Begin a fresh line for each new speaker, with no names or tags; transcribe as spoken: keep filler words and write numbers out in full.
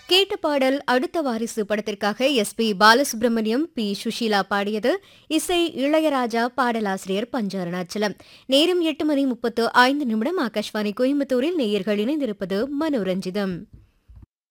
கேட்ட பாடல் அடுத்த வாரிசு படத்திற்காக S B Balasubramaniam, B Sushila பாடியது. இசை இளையராஜா, பாடலாசிரியர் பஞ்ச அருணாச்சலம். நேரம் எட்டு மணி முப்பத்து ஐந்து நிமிடம். ஆகாஷ்வாணி கோயம்புத்தூரில் நேயர்கள் இணைந்திருப்பது மனோரஞ்சிதம்.